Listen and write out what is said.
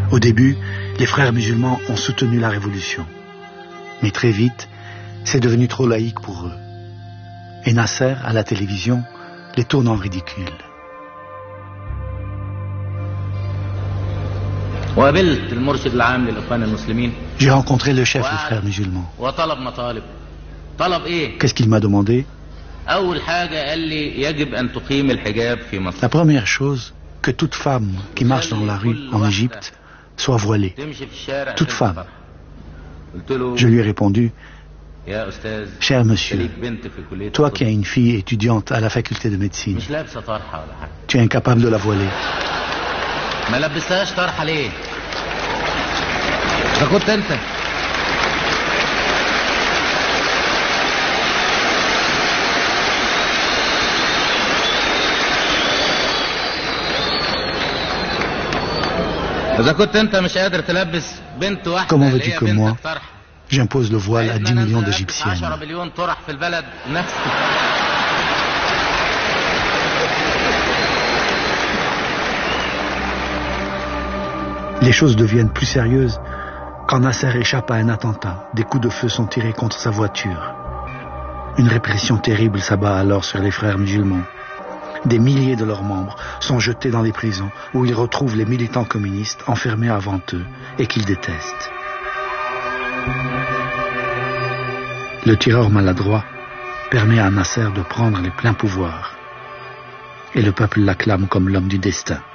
Au début, les frères musulmans ont soutenu la révolution. Mais très vite, c'est devenu trop laïque pour eux. Et Nasser, à la télévision, les tourne en ridicule. J'ai rencontré le chef des frères musulmans. Qu'est-ce qu'il m'a demandé? La première chose, que toute femme qui marche dans la rue en Égypte soit voilée. Toute femme. Je lui ai répondu, cher monsieur, toi qui as une fille étudiante à la faculté de médecine, tu es incapable de la voiler. Comment veux-tu que moi, j'impose le voile à 10 millions d'Égyptiennes? Les choses deviennent plus sérieuses quand Nasser échappe à un attentat. Des coups de feu sont tirés contre sa voiture. Une répression terrible s'abat alors sur les frères musulmans. Des milliers de leurs membres sont jetés dans les prisons où ils retrouvent les militants communistes enfermés avant eux et qu'ils détestent. Le tireur maladroit permet à Nasser de prendre les pleins pouvoirs et le peuple l'acclame comme l'homme du destin.